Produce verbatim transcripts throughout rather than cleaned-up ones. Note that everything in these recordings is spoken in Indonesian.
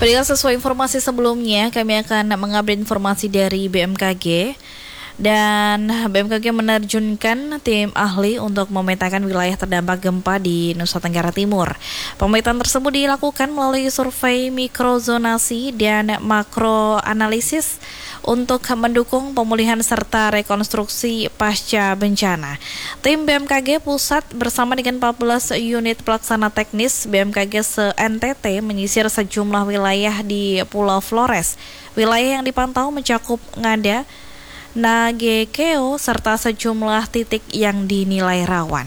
Baiklah, sesuai informasi sebelumnya, kami akan mengupdate informasi dari B M K G. Dan B M K G menerjunkan tim ahli untuk memetakan wilayah terdampak gempa di Nusa Tenggara Timur. Pemetaan tersebut dilakukan melalui survei mikrozonasi dan makroanalisis untuk mendukung pemulihan serta rekonstruksi pasca bencana. Tim B M K G Pusat bersama dengan empat belas unit pelaksana teknis B M K G se-N T T menyisir sejumlah wilayah di Pulau Flores. Wilayah yang dipantau mencakup Ngada, Nagekeo, serta sejumlah titik yang dinilai rawan.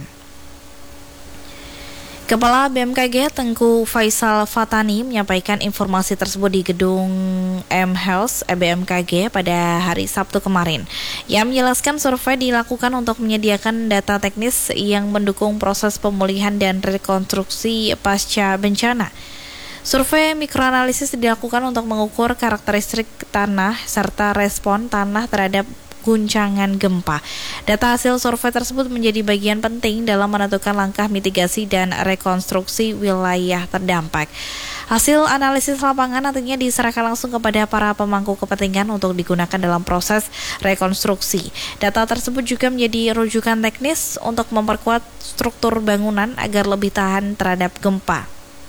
Kepala B M K G Tengku Faisal Fatani menyampaikan informasi tersebut di gedung M House B M K G pada hari Sabtu kemarin. Ia menjelaskan survei dilakukan untuk menyediakan data teknis yang mendukung proses pemulihan dan rekonstruksi pasca bencana. Survei mikroanalisis dilakukan untuk mengukur karakteristik tanah serta respon tanah terhadap guncangan gempa. Data hasil survei tersebut menjadi bagian penting dalam menentukan langkah mitigasi dan rekonstruksi wilayah terdampak. Hasil analisis lapangan nantinya diserahkan langsung kepada para pemangku kepentingan untuk digunakan dalam proses rekonstruksi. Data tersebut juga menjadi rujukan teknis untuk memperkuat struktur bangunan agar lebih tahan terhadap gempa.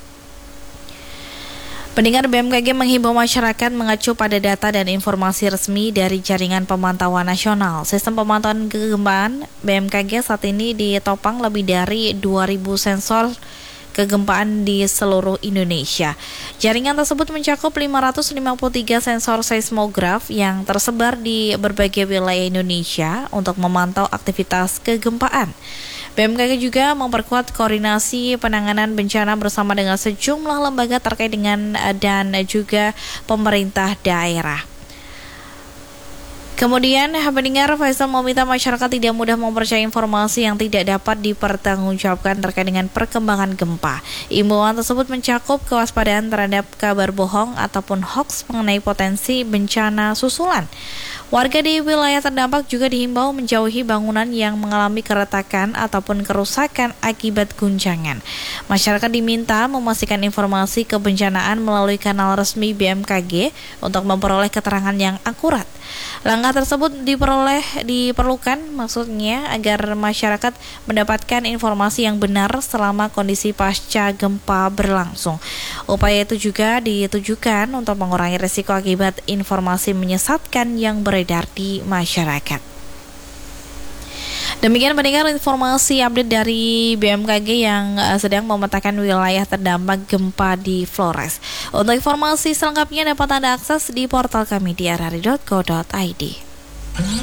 Pendengar, B M K G menghimbau masyarakat mengacu pada data dan informasi resmi dari Jaringan Pemantauan Nasional. Sistem pemantauan kegempaan B M K G saat ini ditopang lebih dari dua ribu sensor kegempaan di seluruh Indonesia. Jaringan tersebut mencakup lima ratus lima puluh tiga sensor seismograf yang tersebar di berbagai wilayah Indonesia untuk memantau aktivitas kegempaan. B M K G juga memperkuat koordinasi penanganan bencana bersama dengan sejumlah lembaga terkait dengan dan juga pemerintah daerah. Kemudian, pendengar, Faisal meminta masyarakat tidak mudah mempercayai informasi yang tidak dapat dipertanggungjawabkan terkait dengan perkembangan gempa. Imbauan tersebut mencakup kewaspadaan terhadap kabar bohong ataupun hoaks mengenai potensi bencana susulan. Warga di wilayah terdampak juga dihimbau menjauhi bangunan yang mengalami keretakan ataupun kerusakan akibat guncangan. Masyarakat diminta memastikan informasi kebencanaan melalui kanal resmi B M K G untuk memperoleh keterangan yang akurat. Langkah tersebut diperoleh diperlukan maksudnya agar masyarakat mendapatkan informasi yang benar selama kondisi pasca gempa berlangsung. Upaya itu juga ditujukan untuk mengurangi risiko akibat informasi menyesatkan yang beredar di masyarakat. Demikian pendengar informasi update dari B M K G yang uh, sedang memetakan wilayah terdampak gempa di Flores. Untuk informasi selengkapnya dapat Anda akses di portal kami di r r i dot co dot i d.